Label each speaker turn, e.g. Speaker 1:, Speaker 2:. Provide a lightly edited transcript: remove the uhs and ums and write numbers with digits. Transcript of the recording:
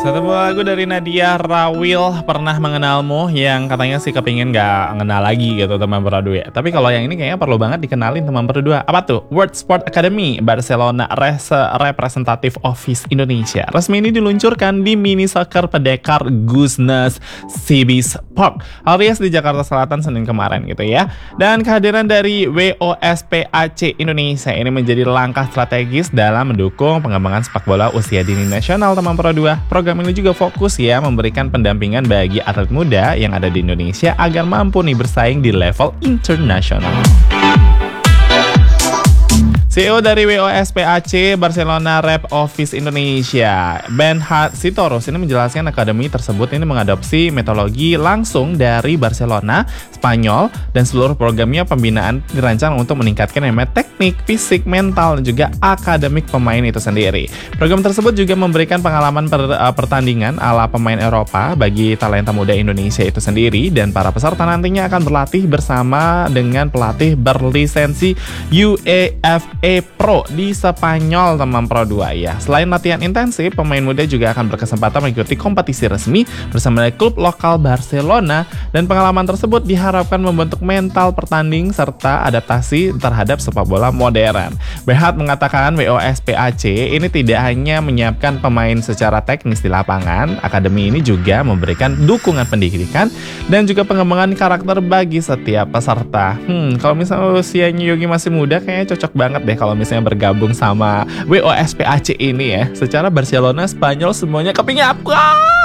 Speaker 1: Satu buah lagu dari Nadia Rawil, Pernah Mengenalmu, yang katanya sih kepingin gak kenal lagi gitu teman berdua. Tapi kalau yang ini kayaknya perlu banget dikenalin teman berdua. Apa tuh? World Sport Academy Barcelona Representative Office Indonesia. Resmi ini diluncurkan di mini soccer Pendekar Gusnes Sibis Park alias di Jakarta Selatan Senin kemarin gitu ya. Dan kehadiran dari WOSPAC Indonesia ini menjadi langkah strategis dalam mendukung pengembangan sepak bola usia dini nasional teman berdua. Program ini juga fokus ya memberikan pendampingan bagi atlet muda yang ada di Indonesia agar mampu nih bersaing di level internasional. CEO dari WOSPAC Barcelona Rep Office Indonesia, Benhard Sitorus ini menjelaskan akademi tersebut ini mengadopsi metodologi langsung dari Barcelona, Spanyol, dan seluruh programnya pembinaan dirancang untuk meningkatkan teknik, fisik, mental, dan juga akademik pemain itu sendiri. Program tersebut juga memberikan pengalaman pertandingan ala pemain Eropa bagi talenta muda Indonesia itu sendiri, dan para peserta nantinya akan berlatih bersama dengan pelatih berlisensi UEFA Pro di Spanyol teman Pro 2 ya. Selain latihan intensif, pemain muda juga akan berkesempatan mengikuti kompetisi resmi bersama klub lokal Barcelona, dan pengalaman tersebut diharapkan membentuk mental pertanding serta adaptasi terhadap sepak bola modern. Behat mengatakan WOSPAC ini tidak hanya menyiapkan pemain secara teknis di lapangan, akademi ini juga memberikan dukungan pendidikan dan juga pengembangan karakter bagi setiap peserta. Kalau misalnya usianya Yogi masih muda, kayaknya cocok banget deh kalau misalnya bergabung sama WOSPAC ini ya. Secara Barcelona, Spanyol semuanya kepingin apa?